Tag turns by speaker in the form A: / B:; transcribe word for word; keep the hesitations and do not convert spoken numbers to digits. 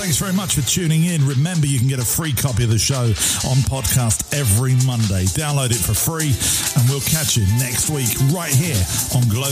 A: Thanks very much for tuning in. Remember, you can get a free copy of the show on podcast every Monday. Download it for free, and we'll catch you next week right here on Global